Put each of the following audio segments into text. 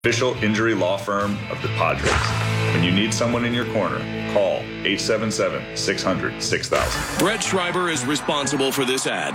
Official injury law firm of the Padres. When you need someone in your corner, call 877-600-6000. Brett Schreiber is responsible for this ad.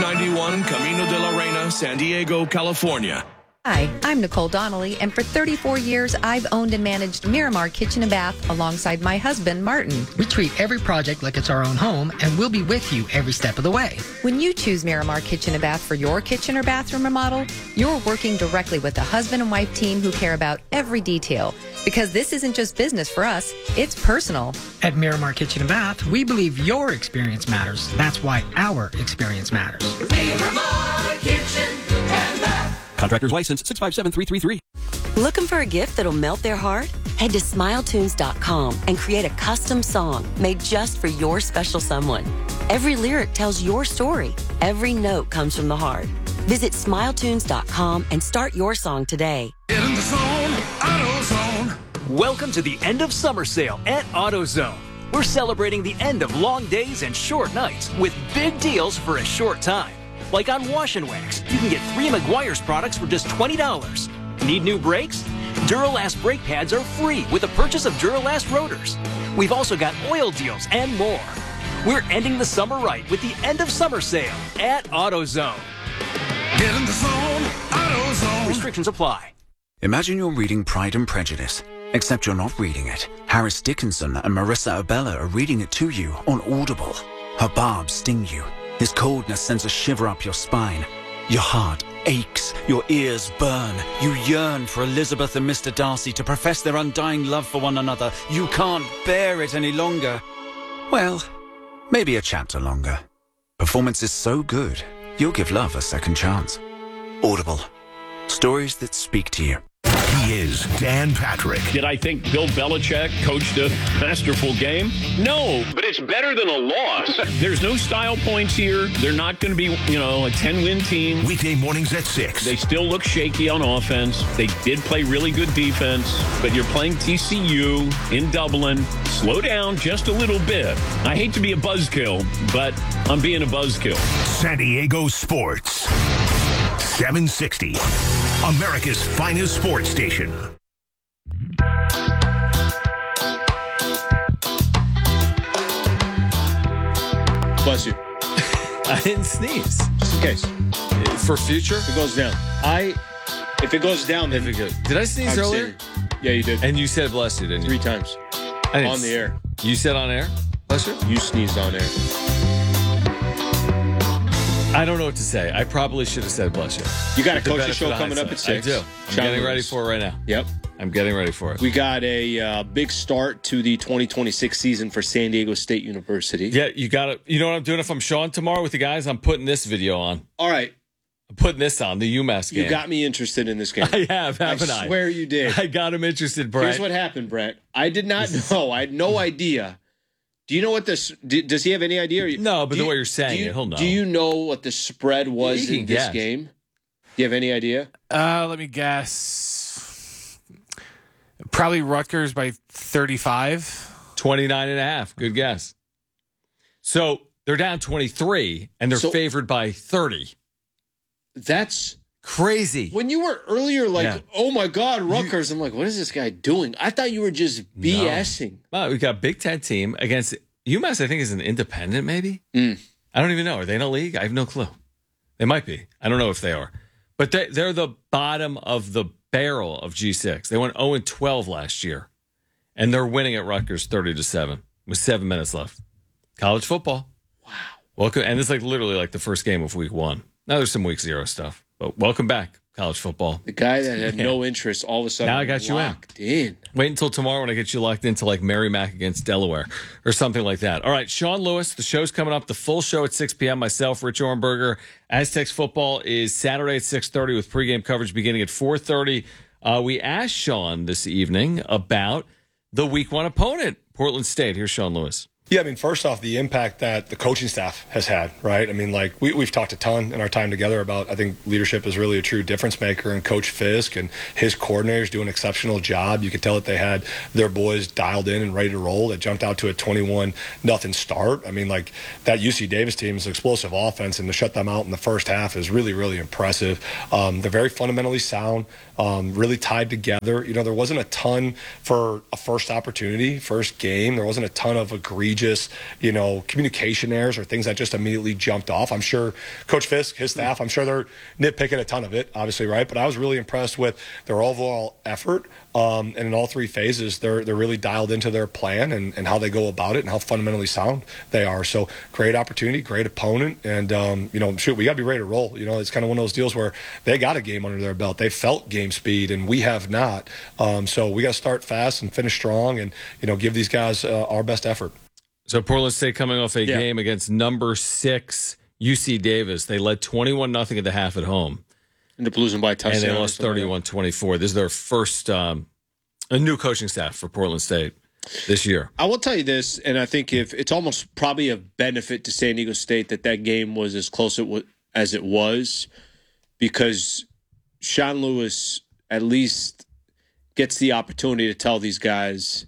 591 Camino de la Reina, San Diego, California. Hi, I'm Nicole Donnelly, and for 34 years, I've owned and managed Miramar Kitchen and Bath alongside my husband, Martin. We treat every project like it's our own home, and we'll be with you every step of the way. When you choose Miramar Kitchen and Bath for your kitchen or bathroom remodel, you're working directly with a husband and wife team who care about every detail. Because this isn't just business for us, it's personal. At Miramar Kitchen and Bath, we believe your experience matters. That's why our experience matters. Miramar Kitchen and Bath. Contractor's license 657333. Looking for a gift that'll melt their heart? Head to SmileTunes.com and create a custom song made just for your special someone. Every lyric tells your story. Every note comes from the heart. Visit SmileTunes.com and start your song today. Get in the zone, AutoZone. Welcome to the end of summer sale at AutoZone. We're celebrating the end of long days and short nights with big deals for a short time. Like on Wash and Wax, you can get 3 Meguiar's products for just $20. Need new brakes? Duralast brake pads are free with the purchase of Duralast rotors. We've also got oil deals and more. We're ending the summer right with the end of summer sale at AutoZone. Get in the zone, AutoZone. Restrictions apply. Imagine you're reading Pride and Prejudice, except you're not reading it. Harris Dickinson and Marissa Abella are reading it to you on Audible. Her barbs sting you. His coldness sends a shiver up your spine. Your heart aches. Your ears burn. You yearn for Elizabeth and Mr. Darcy to profess their undying love for one another. You can't bear it any longer. Well, maybe a chapter longer. Performance is so good, you'll give love a second chance. Audible. Stories that speak to you. He is Dan Patrick. Did I think Bill Belichick coached a masterful game? No, but it's better than a loss. There's no style points here. They're not going to be, a 10-win team. Weekday mornings at 6. They still look shaky on offense. They did play really good defense, but you're playing TCU in Dublin. Slow down just a little bit. I hate to be a buzzkill, but I'm being a buzzkill. San Diego Sports. 760. America's finest sports station. Bless you. I didn't sneeze. Just in case. For future? If it goes down. If it goes down, then... Did I sneeze earlier? Yeah, you did. And you said bless you, didn't you? 3 times. On the air. You said on air? Bless you? You sneezed on air. I don't know what to say. I probably should have said bless you. You got a coaching show coming up at 6. I do. I'm getting ready for it right now. Yep. I'm getting ready for it. We got a big start to the 2026 season for San Diego State University. Yeah, you got to. You know what I'm doing if I'm Sean tomorrow with the guys? I'm putting this video on. All right. I'm putting this on, the UMass game. You got me interested in this game. I have, haven't I? I swear you did. I got him interested, Brett. Here's what happened, Brett. I did not know. I had no idea. Do you know what this... Does he have any idea? No, but the way you're saying it, he'll know. Do you know what the spread was in this game? Do you have any idea? Let me guess. Probably Rutgers by 35. 29.5. Good guess. So they're down 23, and they're favored by 30. That's... crazy. When you were earlier oh my God, Rutgers, I'm like, what is this guy doing? I thought you were just BSing. No. We got a Big Ten team against UMass, I think, is an independent, maybe? I don't even know. Are they in a league? I have no clue. They might be. I don't know if they are. But they're the bottom of the barrel of G6. They went 0-12 last year. And they're winning at Rutgers 30-7 with 7 minutes left. College football. Wow. Welcome. And it's literally the first game of week 1. Now there's some week 0 stuff. But welcome back, college football. The guy that had no interest, all of a sudden, now I got you locked in. Wait until tomorrow when I get you locked into Merrimack against Delaware or something like that. All right, Sean Lewis, the show's coming up. The full show at 6 p.m. Myself, Rich Orenberger. Aztecs football is Saturday at 6:30 with pregame coverage beginning at 4:30. We asked Sean this evening about the week 1 opponent, Portland State. Here's Sean Lewis. Yeah, I mean, first off, the impact that the coaching staff has had, right? I mean, like, we've talked a ton in our time together about, I think leadership is really a true difference maker, and Coach Fisk and his coordinators do an exceptional job. You could tell that they had their boys dialed in and ready to roll. They jumped out to a 21-0 start. I mean, like, that UC Davis team is an explosive offense, and to shut them out in the first half is really, really impressive. They're very fundamentally sound, really tied together. You know, there wasn't a ton for a first opportunity, first game. There wasn't a ton of egregious, you know, communication errors or things that just immediately jumped off. I'm sure Coach Fisk, his staff, I'm sure they're nitpicking a ton of it, obviously, right? But I was really impressed with their overall effort. And in all three phases, they're really dialed into their plan and how they go about it and how fundamentally sound they are. So great opportunity, great opponent. And, you know, shoot, we got to be ready to roll. You know, it's kind of one of those deals where they got a game under their belt. They felt game speed, and we have not. So we got to start fast and finish strong and, you know, give these guys our best effort. So Portland State coming off a game against number 6 UC Davis. They led 21-0 at the half at home. And the Blues by a touchdown. And they lost 31-24. This is their first a new coaching staff for Portland State this year. I will tell you this, and I think if it's almost probably a benefit to San Diego State that game was as close as it was, because Sean Lewis at least gets the opportunity to tell these guys,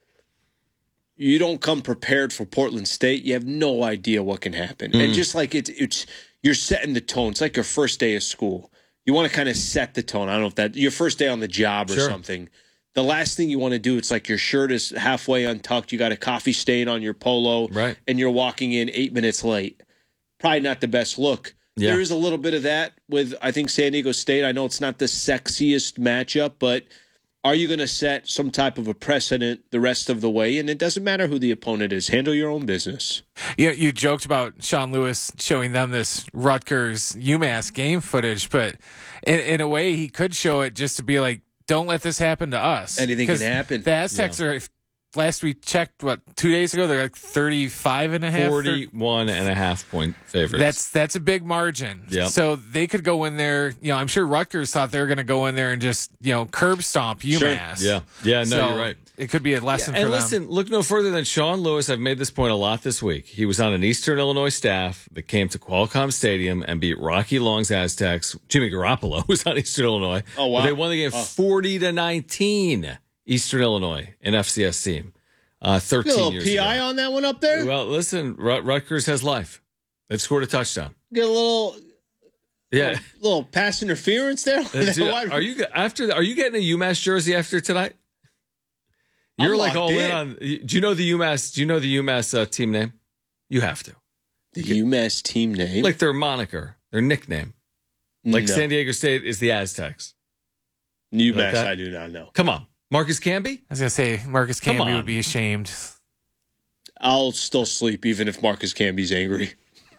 you don't come prepared for Portland State, you have no idea what can happen. And just like it's you're setting the tone. It's like your first day of school. You want to kind of set the tone. I don't know if that your first day on the job or something. The last thing you want to do, it's like your shirt is halfway untucked. You got a coffee stain on your polo, right? And you're walking in 8 minutes late. Probably not the best look. Yeah. There is a little bit of that with, I think, San Diego State. I know it's not the sexiest matchup, but are you going to set some type of a precedent the rest of the way? And it doesn't matter who the opponent is. Handle your own business. Yeah, you joked about Sean Lewis showing them this Rutgers UMass game footage, but in a way he could show it just to be like, don't let this happen to us. Anything can happen. The Aztecs are, last we checked, 2 days ago, they're like 35.5. 41.5 point favorites. That's a big margin. Yep. So they could go in there, you know, I'm sure Rutgers thought they were going to go in there and just, you know, curb stomp UMass. Sure. Yeah, no, so you're right. It could be a lesson for them. them. And listen, look no further than Sean Lewis. I've made this point a lot this week. He was on an Eastern Illinois staff that came to Qualcomm Stadium and beat Rocky Long's Aztecs. Jimmy Garoppolo was on Eastern Illinois. Oh, wow. But they won the game 40-19. Eastern Illinois, an FCS team. 13 Get a little years PI ago. on that one up there? Well, listen, Rutgers has life. They've scored a touchdown. Get a little... Yeah, little pass interference there. Are you getting a UMass jersey after tonight? You're I'm like all locked in on. Do you know the UMass? Do you know the UMass team name? You have to. The UMass team name, like their moniker, their nickname. Like San Diego State is the Aztecs. UMass, I do not know. Come on, Marcus Camby. I was going to say Marcus Camby would be ashamed. I'll still sleep even if Marcus Camby's angry.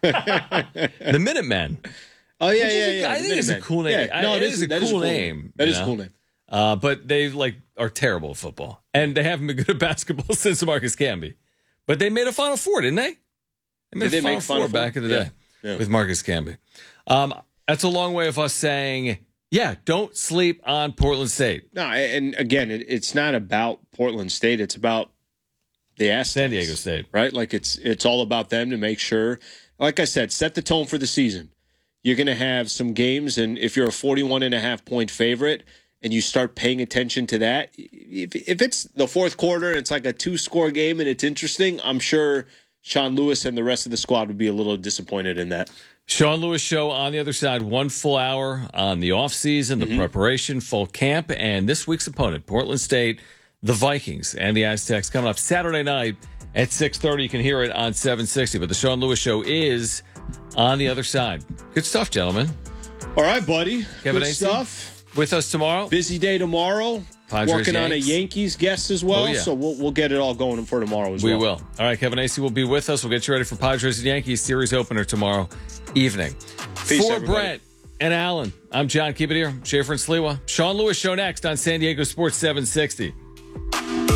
The Minutemen. Oh yeah. I think it's a cool name. Yeah, no, it is a cool name. That is a cool name. But they are terrible at football, and they haven't been good at basketball since Marcus Camby. But they made a Final Four, didn't they? They made a Final Four back in the day with Marcus Camby. That's a long way of us saying, don't sleep on Portland State. No, and again, it's not about Portland State. It's about the Aztecs. San Diego State, right? Like it's all about them to make sure. Like I said, set the tone for the season. You're going to have some games, and if you're a 41.5 point favorite and you start paying attention to that, if it's the fourth quarter and it's like a 2-score game and it's interesting, I'm sure Sean Lewis and the rest of the squad would be a little disappointed in that. Sean Lewis Show on the other side, 1 full hour on the offseason, the preparation, fall camp, and this week's opponent, Portland State, the Vikings, and the Aztecs coming up Saturday night at 6:30. You can hear it on 760, but the Sean Lewis Show is on the other side. Good stuff, gentlemen. All right, buddy. Kevin Good AC, stuff. with us tomorrow. Busy day tomorrow. Padres, working on a Yanks. Yankees guest as well, so we'll get it all going for tomorrow as well. We will. All right, Kevin AC will be with us. We'll get you ready for Padres and Yankees series opener tomorrow evening. Peace, for everybody. Brent and Alan, I'm John. Keep it here. Schaefer and Sliwa. Sean Lewis Show next on San Diego Sports 760.